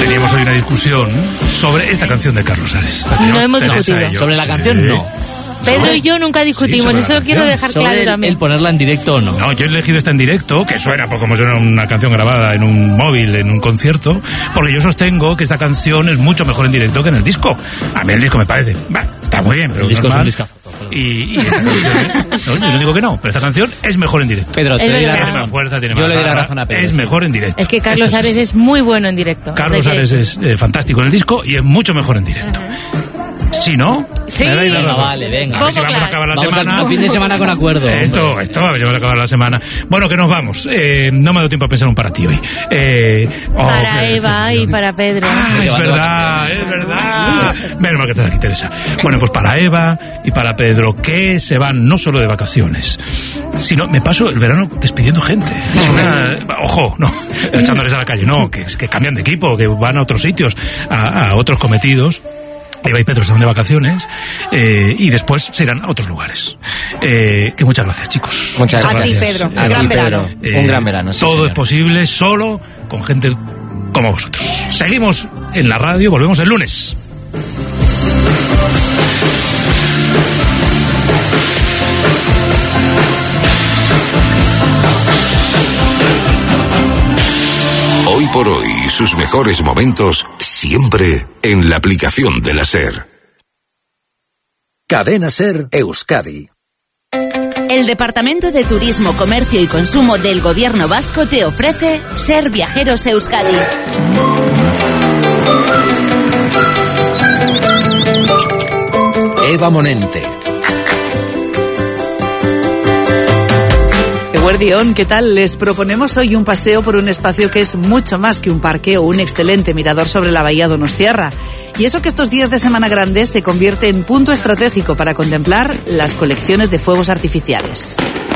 Teníamos hoy una discusión sobre esta canción de Carlos Ares. No hemos discutido. Sobre la canción, no. Pedro y yo nunca discutimos, eso lo quiero dejar claro también. El ponerla en directo o no. No, yo he elegido esta en directo, que suena como suena una canción grabada en un móvil, en un concierto, porque yo sostengo que esta canción es mucho mejor en directo que en el disco. A mí el disco me parece, está muy bien, pero el disco es un discazo. Y esta canción, yo no digo que no, pero esta canción es mejor en directo. Pedro, tiene más fuerza, tiene más yo le doy la razón a Pedro. Es mejor en directo. Es que Carlos Ares es muy bueno en directo. Carlos Ares es fantástico en el disco y es mucho mejor en directo. ¿Sí, no? Sí. Vale, venga. A ver si vamos a acabar la semana. Al fin de semana con acuerdo. Esto, a ver si vamos a acabar la semana. Bueno, que nos vamos. No me ha dado tiempo a pensar un para ti hoy. Para Eva y para Pedro. Es verdad. Menos mal que estás aquí, Teresa. Bueno, pues para Eva y para Pedro, que se van no solo de vacaciones, sino me paso el verano despidiendo gente. Ojo, no, echándoles a la calle, no, que cambian de equipo, que van a otros sitios, a otros cometidos. Eva y Pedro se van de vacaciones y después se irán a otros lugares. Que muchas gracias, chicos. Muchas gracias. A ti, Pedro. Un gran verano. Un gran verano, sí, todo señor. es posible solo con gente como vosotros. Seguimos en la radio, volvemos el lunes. Hoy por hoy, sus mejores momentos siempre en la aplicación de la SER. Cadena SER Euskadi. El Departamento de Turismo, Comercio y Consumo del Gobierno Vasco te ofrece SER Viajeros Euskadi. Eva Monente. Guardión, ¿qué tal? Les proponemos hoy un paseo por un espacio que es mucho más que un parque o un excelente mirador sobre la bahía Donostiarra. Y eso que estos días de Semana Grande se convierte en punto estratégico para contemplar las colecciones de fuegos artificiales.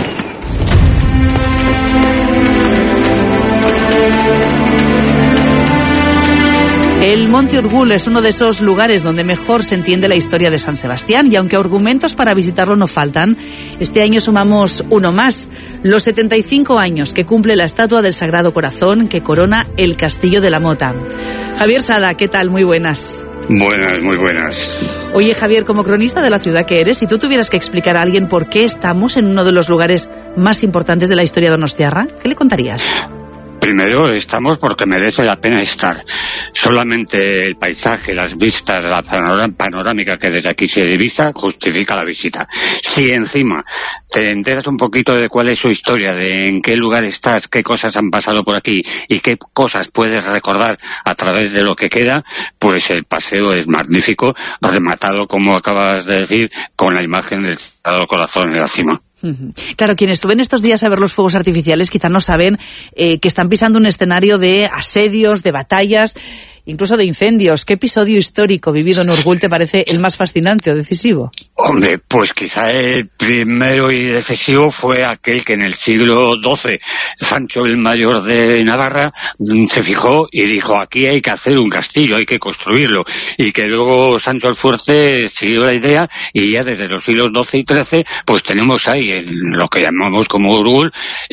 El Monte Urgul es uno de esos lugares donde mejor se entiende la historia de San Sebastián y aunque argumentos para visitarlo no faltan, este año sumamos uno más, los 75 años que cumple la estatua del Sagrado Corazón que corona el Castillo de la Mota. Javier Sada, ¿qué tal? Muy buenas. Buenas, muy buenas. Oye, Javier, como cronista de la ciudad que eres, si tú tuvieras que explicar a alguien por qué estamos en uno de los lugares más importantes de la historia donostiarra, ¿qué le contarías? Primero, estamos porque merece la pena estar. Solamente el paisaje, las vistas, la panorámica que desde aquí se divisa, justifica la visita. Si encima te enteras un poquito de cuál es su historia, de en qué lugar estás, qué cosas han pasado por aquí y qué cosas puedes recordar a través de lo que queda, pues el paseo es magnífico, rematado, como acabas de decir, con la imagen del Sagrado Corazón en la cima. Claro, quienes suben estos días a ver los fuegos artificiales quizás no saben que están pisando un escenario de asedios, de batallas, incluso de incendios. ¿Qué episodio histórico vivido en Urgul te parece el más fascinante o decisivo? Hombre, pues quizá el primero y decisivo fue aquel que en el siglo XII Sancho el Mayor de Navarra se fijó y dijo: aquí hay que hacer un castillo, hay que construirlo, y que luego Sancho el Fuerte siguió la idea y ya desde los siglos XII y XIII pues tenemos ahí en lo que llamamos como Urgul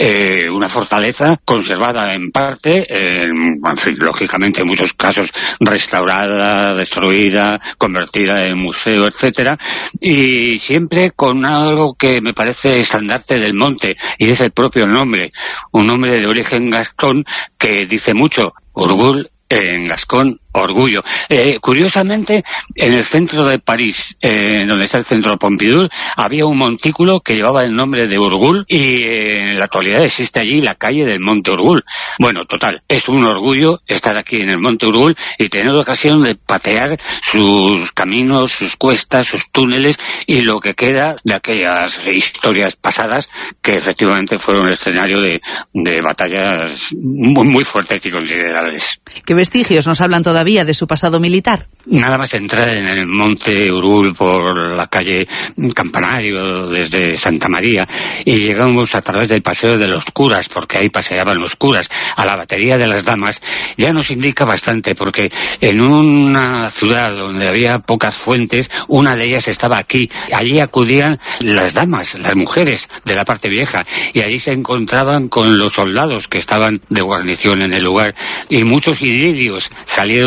una fortaleza conservada en parte, en fin, lógicamente en muchos casos restaurada, destruida, convertida en museo, etcétera, y siempre con algo que me parece estandarte del monte, y es el propio nombre, un nombre de origen gascón que dice mucho. Urgul, en gascón, orgullo. Curiosamente, en el centro de París, donde está el centro Pompidou, había un montículo que llevaba el nombre de Urgul y en la actualidad existe allí la calle del Monte Urgul. Bueno, total, es un orgullo estar aquí en el Monte Urgul y tener ocasión de patear sus caminos, sus cuestas, sus túneles y lo que queda de aquellas historias pasadas que efectivamente fueron el escenario de batallas muy, muy fuertes y considerables. ¿Qué vestigios nos hablan todavía de su pasado militar? Nada más entrar en el Monte Urgul por la calle Campanario desde Santa María y llegamos a través del Paseo de los Curas, porque ahí paseaban los curas, a la Batería de las Damas, ya nos indica bastante, porque en una ciudad donde había pocas fuentes, una de ellas estaba aquí. Allí acudían las damas, las mujeres de la parte vieja, y allí se encontraban con los soldados que estaban de guarnición en el lugar, y muchos idilios salieron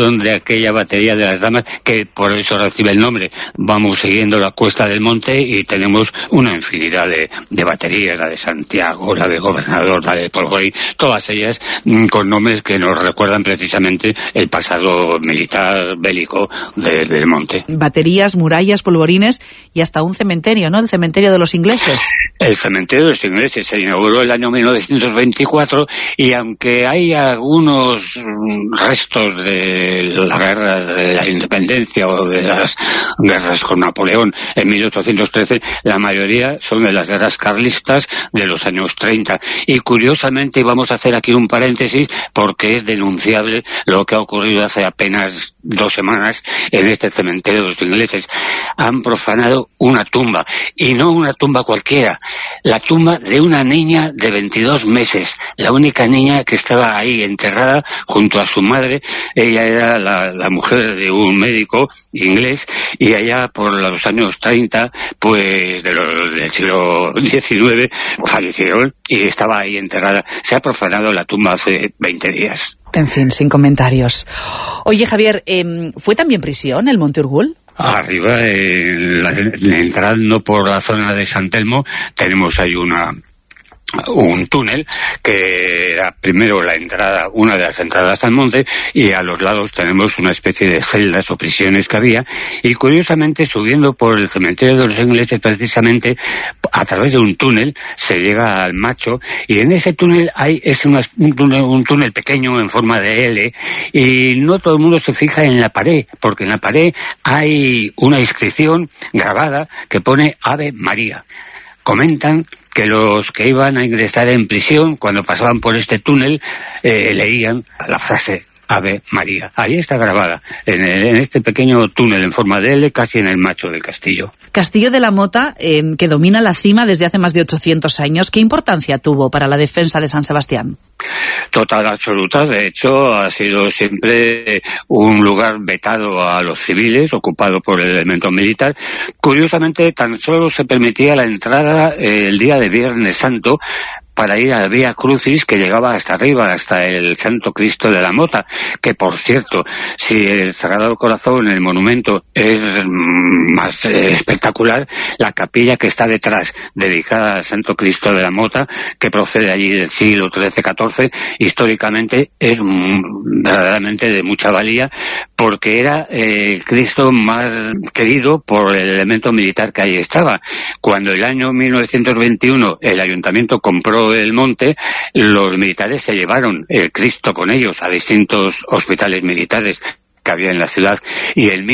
construcción de aquella batería de las Damas, que por eso recibe el nombre. Vamos siguiendo la cuesta del monte y tenemos una infinidad de baterías, la de Santiago, la de Gobernador, la de Polvorín, todas ellas con nombres que nos recuerdan precisamente el pasado militar bélico del monte. Baterías, murallas, polvorines y hasta un cementerio, ¿no? El cementerio de los ingleses. El cementerio de los ingleses se inauguró el año 1924 y aunque hay algunos restos de la guerra de la independencia o de las guerras con Napoleón en 1813, la mayoría son de las guerras carlistas de los años 30. Y curiosamente, vamos a hacer aquí un paréntesis porque es denunciable lo que ha ocurrido hace apenas 2 semanas en este cementerio de los ingleses. Han profanado una tumba, y no una tumba cualquiera, la tumba de una niña de 22 meses, la única niña que estaba ahí enterrada junto a su madre. Ella era la mujer de un médico inglés y allá por los años 30, pues del siglo XIX, fallecieron y estaba ahí enterrada. Se ha profanado la tumba hace 20 días. En fin, sin comentarios. Oye, Javier, ¿fue también prisión el Monte Urgul? Arriba, entrando por la zona de San Telmo, tenemos ahí un túnel que era primero una de las entradas al monte, y a los lados tenemos una especie de celdas o prisiones que había, y curiosamente subiendo por el cementerio de los ingleses, precisamente a través de un túnel se llega al Macho, y en ese túnel un túnel pequeño en forma de L, y no todo el mundo se fija en la pared, porque en la pared hay una inscripción grabada que pone Ave María. Comentan que los que iban a ingresar en prisión, cuando pasaban por este túnel, leían la frase Ave María. Ahí está grabada, en este pequeño túnel en forma de L, casi en el Macho del castillo. Castillo de la Mota, que domina la cima desde hace más de 800 años. ¿Qué importancia tuvo para la defensa de San Sebastián? Total, absoluta. De hecho, ha sido siempre un lugar vetado a los civiles, ocupado por el elemento militar. Curiosamente, tan solo se permitía la entrada el día de Viernes Santo para ir a la Vía Crucis, que llegaba hasta arriba, hasta el Santo Cristo de la Mota, que por cierto, si el Sagrado Corazón, el monumento, es más espectacular, la capilla que está detrás, dedicada al Santo Cristo de la Mota, que procede allí del siglo XIII-XIV, históricamente es verdaderamente de mucha valía, porque era el Cristo más querido por el elemento militar que ahí estaba. Cuando el año 1921 el ayuntamiento compró el monte, los militares se llevaron el Cristo con ellos a distintos hospitales militares que había en la ciudad, y en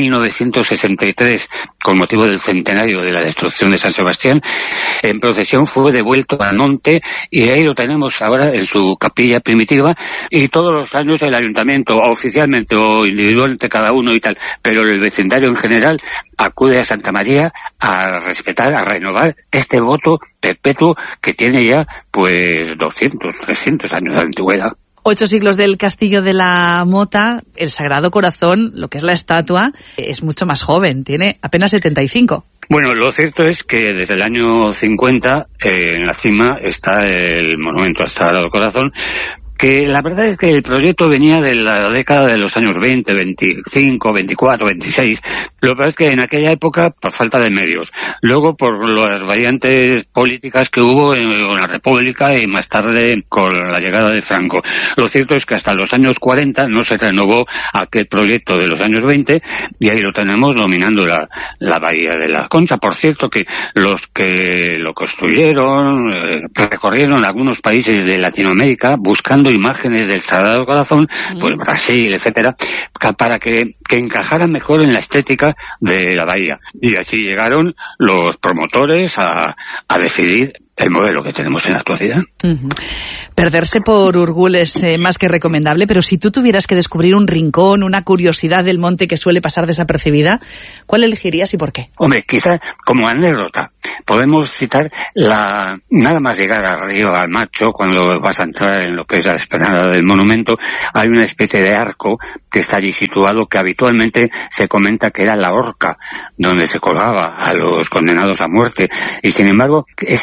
1963, con motivo del centenario de la destrucción de San Sebastián, en procesión fue devuelto al monte, y ahí lo tenemos ahora en su capilla primitiva, y todos los años el ayuntamiento, oficialmente o individualmente cada uno y tal, pero el vecindario en general, acude a Santa María a respetar, a renovar este voto perpetuo que tiene ya pues 200, 300 años de antigüedad. 8 siglos del Castillo de la Mota, el Sagrado Corazón, lo que es la estatua, es mucho más joven, tiene apenas 75. Bueno, lo cierto es que desde el año 50 en la cima está el monumento al Sagrado Corazón, que la verdad es que el proyecto venía de la década de los años 20, 25, 24, 26. Lo que pasa es que en aquella época, por falta de medios, luego por las variantes políticas que hubo en la República y más tarde con la llegada de Franco. Lo cierto es que hasta los años 40 no se renovó aquel proyecto de los años 20, y ahí lo tenemos dominando la bahía de la Concha. Por cierto que los que lo construyeron recorrieron algunos países de Latinoamérica buscando imágenes del Sagrado Corazón, pues Brasil, etcétera, para que encajaran mejor en la estética de la bahía. Y así llegaron los promotores a decidir el modelo que tenemos en la actualidad. Perderse por Urgul es más que recomendable, pero si tú tuvieras que descubrir un rincón, una curiosidad del monte que suele pasar desapercibida, ¿cuál elegirías y por qué? Hombre, quizá como anécdota podemos citar nada más llegar arriba al Macho, cuando vas a entrar en lo que es la explanada del monumento, hay una especie de arco que está allí situado, que habitualmente se comenta que era la horca donde se colgaba a los condenados a muerte, y sin embargo ese arco que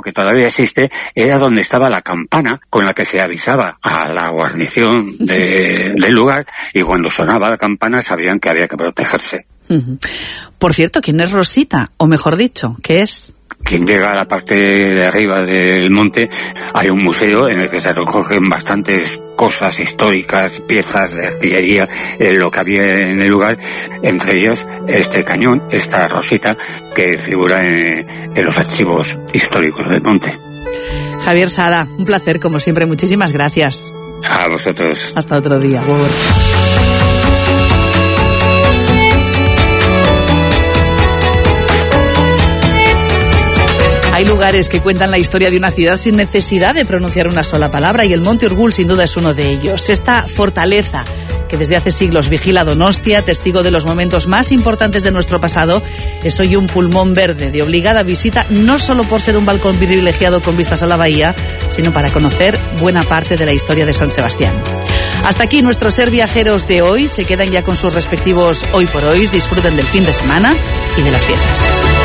que todavía existe, era donde estaba la campana con la que se avisaba a la guarnición del lugar, y cuando sonaba la campana sabían que había que protegerse. Por cierto, ¿quién es Rosita? O mejor dicho, ¿qué es? Quien llega a la parte de arriba del monte, hay un museo en el que se recogen bastantes cosas históricas, piezas de artillería, lo que había en el lugar, entre ellos este cañón, esta Rosita, que figura en los archivos históricos del monte. Javier Sada, un placer, como siempre, muchísimas gracias. A vosotros. Hasta otro día. Hay lugares que cuentan la historia de una ciudad sin necesidad de pronunciar una sola palabra, y el Monte Urgul sin duda es uno de ellos. Esta fortaleza que desde hace siglos vigila Donostia, testigo de los momentos más importantes de nuestro pasado, es hoy un pulmón verde de obligada visita, no solo por ser un balcón privilegiado con vistas a la bahía, sino para conocer buena parte de la historia de San Sebastián. Hasta aquí nuestros Ser Viajeros de hoy. Se quedan ya con sus respectivos Hoy por Hoy. Disfruten del fin de semana y de las fiestas.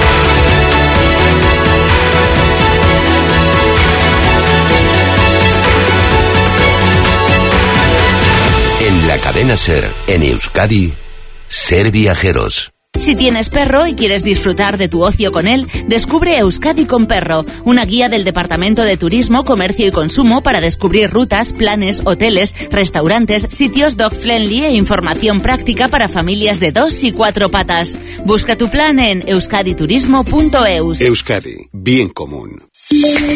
En la cadena SER, en Euskadi, Ser Viajeros. Si tienes perro y quieres disfrutar de tu ocio con él, descubre Euskadi con Perro, una guía del Departamento de Turismo, Comercio y Consumo para descubrir rutas, planes, hoteles, restaurantes, sitios dog-friendly e información práctica para familias de 2 y 4 patas. Busca tu plan en euskaditurismo.eus. Euskadi, bien común.